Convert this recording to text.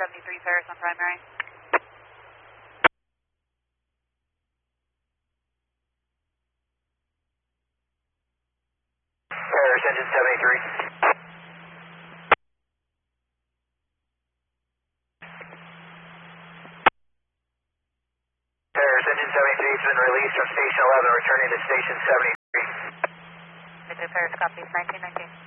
73 Paris on primary. Paris, engine 73. Paris, engine 73 has been released from station 11, returning to station 73. Paris copies, 1919.